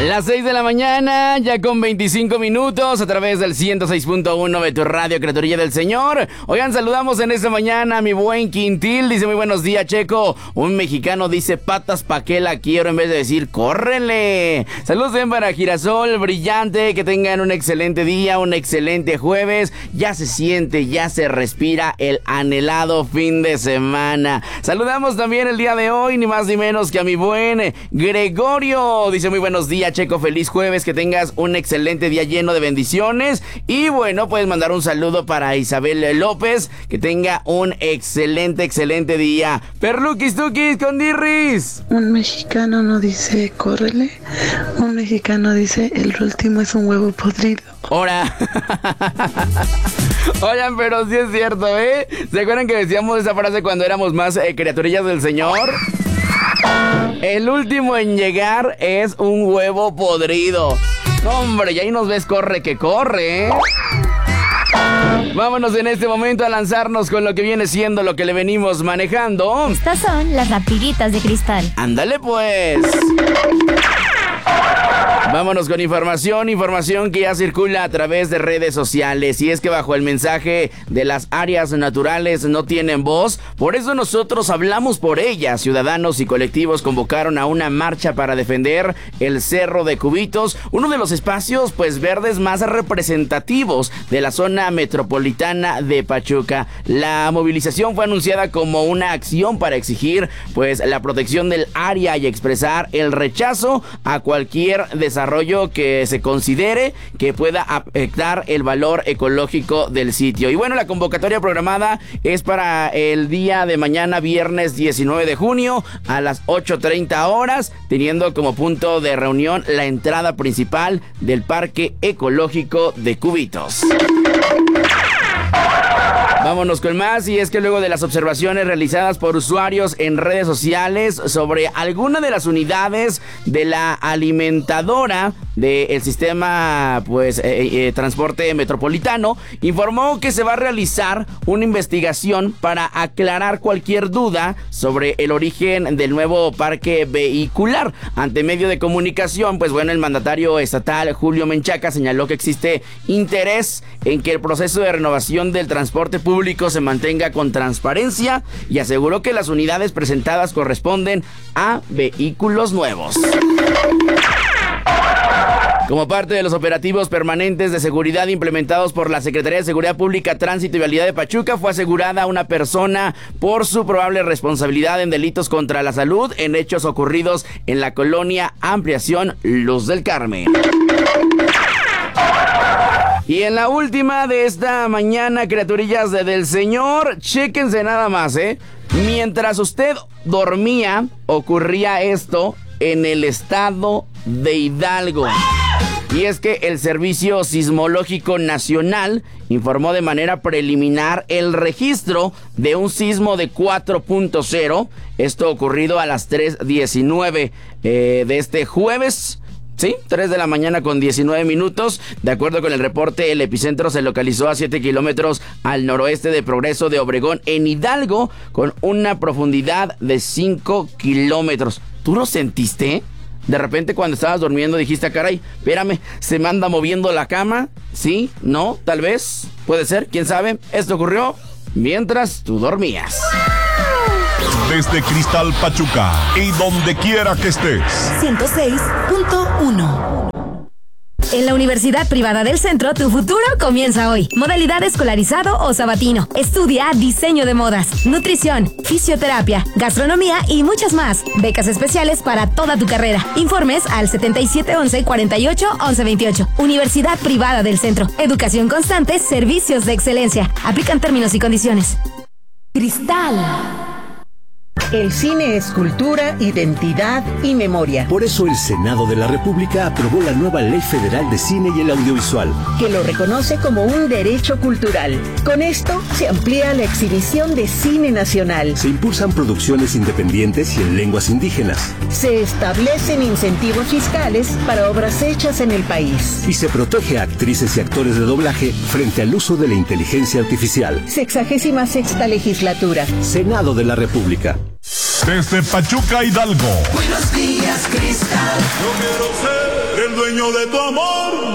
Las 6 de la mañana, ya con 25 minutos, a través del 106.1 de tu radio, Criaturilla del Señor. Oigan, saludamos en esta mañana a mi buen Quintil. Dice, muy buenos días, Checo. Un mexicano dice, patas pa' que la quiero, en vez de decir, córrele. Saludos bien para Girasol Brillante. Que tengan un excelente día, un excelente jueves. Ya se siente, ya se respira el anhelado fin de semana. Saludamos también el día de hoy, ni más ni menos que a mi buen Gregorio. Dice, muy buenos días, Checo, feliz jueves, que tengas un excelente día lleno de bendiciones. Y bueno, puedes mandar un saludo para Isabel López, que tenga un excelente día. Perluquis tuquis con dirris. Un mexicano no dice córrele, un mexicano dice el último es un huevo podrido. Ahora. Oigan, pero sí es cierto, ¿eh? ¿Se acuerdan que decíamos esa frase cuando éramos más criaturillas del Señor? El último en llegar es un huevo podrido. Hombre, y ahí nos ves, corre que corre, ¿eh? Vámonos en este momento a lanzarnos con lo que viene siendo lo que le venimos manejando. Estas son las rapidillas de cristal. Ándale pues. Vámonos con información que ya circula a través de redes sociales. Y es que bajo el mensaje de las áreas naturales no tienen voz, por eso nosotros hablamos por ellas. Ciudadanos y colectivos convocaron a una marcha para defender el Cerro de Cubitos, uno de los espacios verdes más representativos de la zona metropolitana de Pachuca. La movilización fue anunciada como una acción para exigir la protección del área y expresar el rechazo a cualquier desarrollo que se considere que pueda afectar el valor ecológico del sitio. Y bueno, la convocatoria programada es para el día de mañana, viernes 19 de junio a las 8:30 horas, teniendo como punto de reunión la entrada principal del Parque Ecológico de Cubitos. Vámonos con más, y es que luego de las observaciones realizadas por usuarios en redes sociales sobre alguna de las unidades de la alimentadora del sistema transporte metropolitano, informó que se va a realizar una investigación para aclarar cualquier duda sobre el origen del nuevo parque vehicular. Ante medio de comunicación, el mandatario estatal Julio Menchaca señaló que existe interés en que el proceso de renovación del transporte público se mantenga con transparencia, y aseguró que las unidades presentadas corresponden a vehículos nuevos. Como parte de los operativos permanentes de seguridad implementados por la Secretaría de Seguridad Pública, Tránsito y Vialidad de Pachuca, fue asegurada una persona por su probable responsabilidad en delitos contra la salud en hechos ocurridos en la colonia Ampliación Luz del Carmen. Y en la última de esta mañana, criaturillas del Señor, chéquense nada más, mientras usted dormía, ocurría esto en el estado de Hidalgo. Y es que el Servicio Sismológico Nacional informó de manera preliminar el registro de un sismo de 4.0. Esto ocurrido a las 3:19 de este jueves. Sí, 3 de la mañana con 19 minutos. De acuerdo con el reporte, el epicentro se localizó a 7 kilómetros al noroeste de Progreso de Obregón, en Hidalgo, con una profundidad de 5 kilómetros. ¿Tú lo sentiste? De repente, cuando estabas durmiendo, dijiste, caray, espérame, ¿se me anda moviendo la cama? ¿Sí? ¿No? ¿Tal vez? ¿Puede ser? ¿Quién sabe? Esto ocurrió mientras tú dormías. Desde Cristal Pachuca y donde quiera que estés. 106.1. En la Universidad Privada del Centro, tu futuro comienza hoy. Modalidad escolarizado o sabatino. Estudia diseño de modas, nutrición, fisioterapia, gastronomía y muchas más. Becas especiales para toda tu carrera. Informes al 7711-481128. Universidad Privada del Centro. Educación constante, servicios de excelencia. Aplican términos y condiciones. Cristal. El cine es cultura, identidad y memoria. Por eso el Senado de la República aprobó la nueva Ley Federal de Cine y el Audiovisual, que lo reconoce como un derecho cultural. Con esto se amplía la exhibición de cine nacional. Se impulsan producciones independientes y en lenguas indígenas. Se establecen incentivos fiscales para obras hechas en el país. Y se protege a actrices y actores de doblaje frente al uso de la inteligencia artificial. 66ª legislatura. Senado de la República. Desde Pachuca, Hidalgo. Buenos días, Cristal. Yo quiero ser el dueño de tu amor.